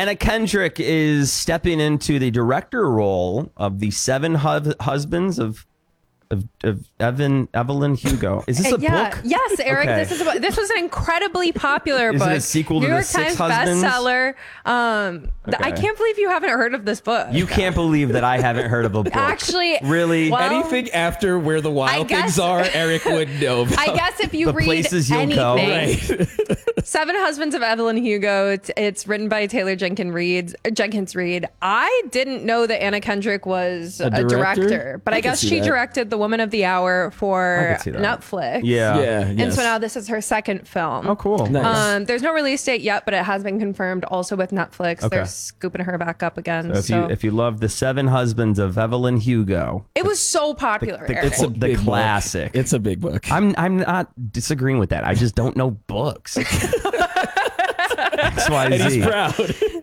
Anna Kendrick is stepping into the director role of the Seven Husbands of Evelyn Hugo. Is this a book? Yes, Eric. Okay. This was an incredibly popular book. Is it a sequel to New The York Six Times Husbands? bestseller. I can't believe you haven't heard of this book. You can't believe that I haven't heard of a book. Actually, really? well, Anything after Where the Wild Things Are, Eric would know about. I guess if you The read places you'll anything, go. Right. Seven Husbands of Evelyn Hugo. It's written by Taylor Jenkins Reid. I didn't know that Anna Kendrick was a director, but I guess she directed The Woman of the Hour for Netflix. Yeah. And so now this is her second film. Oh, cool. Nice. There's no release date yet, but it has been confirmed also with Netflix. They're scooping her back up again. So if you love The Seven Husbands of Evelyn Hugo, it was so popular. it's the classic. It's a big book. I'm not disagreeing with that. I just don't know books. XYZ. And he's proud.